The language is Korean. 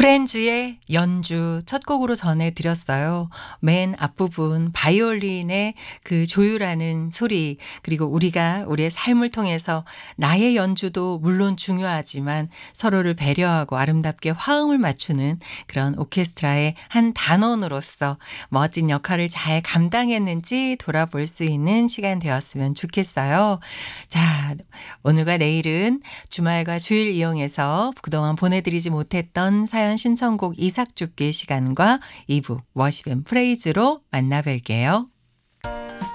프렌즈의 연주 첫 곡으로 전해드렸어요. 맨 앞부분 바이올린의 그 조율하는 소리, 그리고 우리가 우리의 삶을 통해서 나의 연주도 물론 중요하지만 서로를 배려하고 아름답게 화음을 맞추는 그런 오케스트라의 한 단원으로서 멋진 역할을 잘 감당했는지 돌아볼 수 있는 시간 되었으면 좋겠어요. 자, 오늘과 내일은 주말과 주일 이용해서 그동안 보내드리지 못했던 사연 신청곡 이삭 줍기 시간과 2부 워십 앤 프레이즈로 만나 뵐게요.